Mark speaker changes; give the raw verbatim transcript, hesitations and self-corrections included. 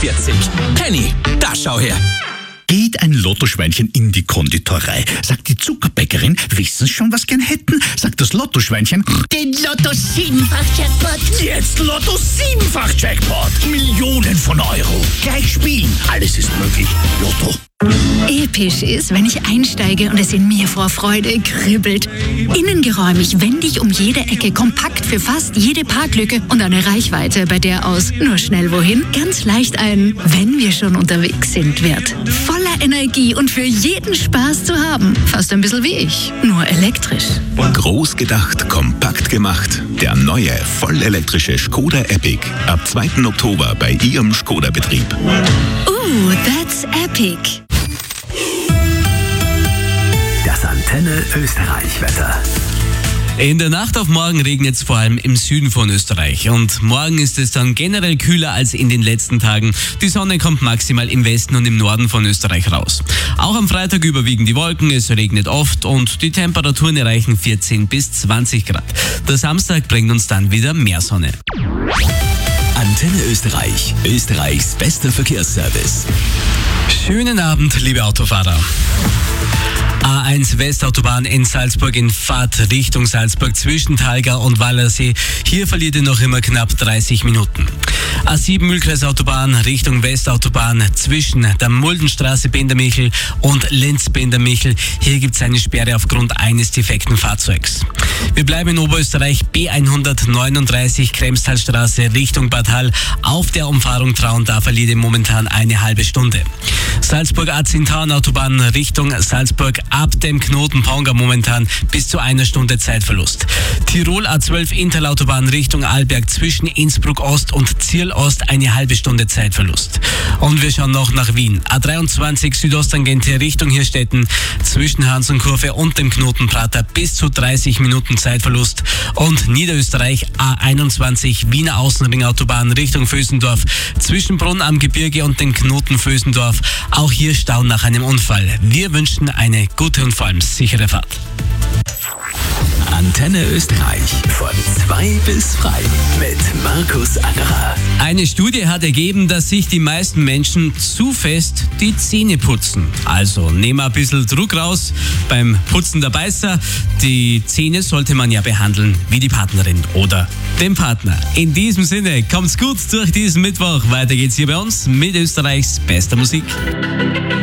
Speaker 1: vierzig. Penny, da schau her.
Speaker 2: Geht ein Lottoschweinchen in die Konditorei, sagt die Zuckerbäckerin, wissen Sie schon, was gern hätten? Sagt das Lottoschweinchen,
Speaker 3: den Lotto siebenfach Jackpot.
Speaker 2: Jetzt Lotto siebenfach Jackpot. Millionen von Euro. Gleich spielen. Alles ist möglich. Lotto.
Speaker 4: Episch ist, wenn ich einsteige und es in mir vor Freude kribbelt. Innengeräumig, wendig um jede Ecke, kompakt für fast jede Parklücke und eine Reichweite, bei der aus nur schnell wohin ganz leicht ein wenn wir schon unterwegs sind wird. Voller Energie und für jeden Spaß zu haben. Fast ein bisschen wie ich, nur elektrisch.
Speaker 5: Groß gedacht, kompakt gemacht. Der neue, vollelektrische Skoda Epic. Ab zweiten Oktober bei Ihrem Skoda-Betrieb.
Speaker 4: Ooh, that's epic.
Speaker 6: Das Antenne Österreich-Wetter.
Speaker 7: In der Nacht auf morgen regnet es vor allem im Süden von Österreich. Und morgen ist es dann generell kühler als in den letzten Tagen. Die Sonne kommt maximal im Westen und im Norden von Österreich raus. Auch am Freitag überwiegen die Wolken, es regnet oft und die Temperaturen erreichen vierzehn bis zwanzig Grad. Der Samstag bringt uns dann wieder mehr Sonne.
Speaker 6: Antenne Österreich, Österreichs bester Verkehrsservice.
Speaker 7: Schönen Abend, liebe Autofahrer. A eins Westautobahn in Salzburg in Fahrt Richtung Salzburg zwischen Talgau und Wallersee. Hier verliert ihr noch immer knapp dreißig Minuten. A sieben Mühlkreisautobahn Richtung Westautobahn zwischen der Muldenstraße Bendermichel und Linz Bendermichel. Hier gibt es eine Sperre aufgrund eines defekten Fahrzeugs. Wir bleiben in Oberösterreich B hundertneununddreißig Kremstalstraße Richtung Bad Hall. Auf der Umfahrung Traun, da verliert ihr momentan eine halbe Stunde. Salzburg A zehn Autobahn Richtung Salzburg ab dem Knoten Ponga momentan bis zu einer Stunde Zeitverlust. Tirol A zwölf Interlautobahn Richtung Arlberg zwischen Innsbruck Ost und Zirl Ost eine halbe Stunde Zeitverlust. Und wir schauen noch nach Wien. A dreiundzwanzig Südosttangente Richtung Hirstetten zwischen Hansenkurve und dem Knoten Prater bis zu dreißig Minuten Zeitverlust. Und Niederösterreich A einundzwanzig Wiener Außenringautobahn Richtung Vösendorf zwischen Brunn am Gebirge und dem Knoten Vösendorf. Auch hier Stau nach einem Unfall. Wir wünschen eine gute und vor allem sichere Fahrt.
Speaker 6: Antenne Österreich von zwei bis frei mit Markus Angerer.
Speaker 7: Eine Studie hat ergeben, dass sich die meisten Menschen zu fest die Zähne putzen. Also nehmen wir ein bisschen Druck raus beim Putzen der Beißer. Die Zähne sollte man ja behandeln wie die Partnerin oder den Partner. In diesem Sinne, kommt's gut durch diesen Mittwoch. Weiter geht's hier bei uns mit Österreichs bester Musik.